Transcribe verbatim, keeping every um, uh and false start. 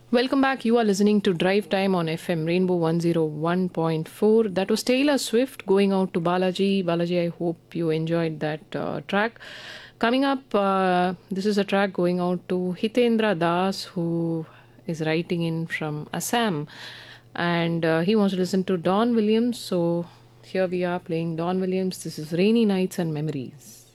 Welcome back. You are listening to Drive Time on F M Rainbow one oh one point four. That was Taylor Swift going out to Balaji. Balaji, I hope you enjoyed that uh, track. Coming up, uh, this is a track going out to Hitendra Das, who is writing in from Assam. And uh, he wants to listen to Don Williams. So here we are playing Don Williams. This is Rainy Nights and Memories.